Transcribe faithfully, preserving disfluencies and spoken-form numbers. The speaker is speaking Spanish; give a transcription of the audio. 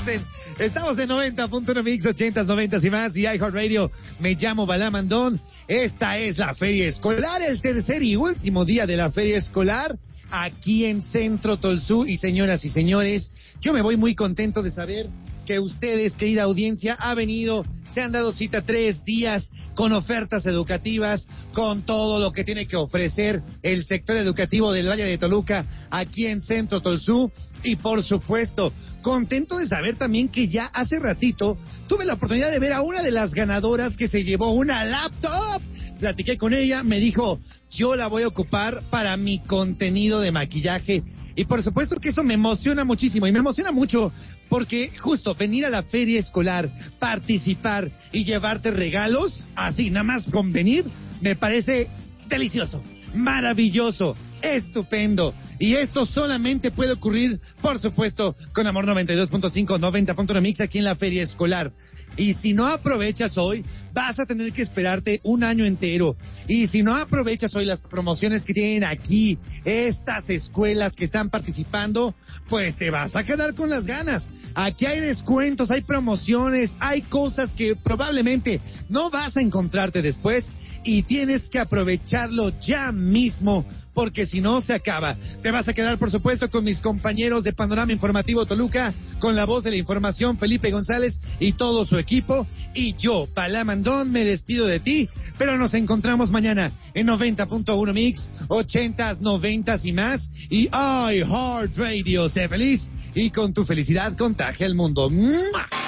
Estamos en, estamos en noventa punto uno Mix, ochentas, noventas y más, y iHeartRadio. Me llamo Balamandón. Esta es la Feria Escolar, el tercer y último día de la Feria Escolar, aquí en Centro Tolsú. Y señoras y señores, yo me voy muy contento de saber que ustedes, querida audiencia, ha venido, se han dado cita tres días con ofertas educativas, con todo lo que tiene que ofrecer el sector educativo del Valle de Toluca, aquí en Centro Tolsú. Y por supuesto, contento de saber también que ya hace ratito tuve la oportunidad de ver a una de las ganadoras que se llevó una laptop. Platiqué con ella, me dijo, yo la voy a ocupar para mi contenido de maquillaje. Y por supuesto que eso me emociona muchísimo, y me emociona mucho porque justo venir a la feria escolar, participar y llevarte regalos, así nada más con venir, me parece delicioso, maravilloso, estupendo. Y esto solamente puede ocurrir, por supuesto, con Amor noventa y dos punto cinco, noventa punto uno Mix aquí en la feria escolar. Y si no aprovechas hoy, vas a tener que esperarte un año entero. Y si no aprovechas hoy las promociones que tienen aquí estas escuelas que están participando, pues te vas a quedar con las ganas. Aquí hay descuentos, hay promociones, hay cosas que probablemente no vas a encontrarte después, y tienes que aprovecharlo ya mismo, porque si no se acaba. Te vas a quedar, por supuesto, con mis compañeros de Panorama Informativo Toluca, con la voz de la información, Felipe González y todo su equipo. Y yo, Balamandón, me despido de ti, pero nos encontramos mañana en noventa punto uno Mix, ochentas, noventas y más, y iHeartRadio. Sé feliz, y con tu felicidad contagia el mundo. ¡Mua!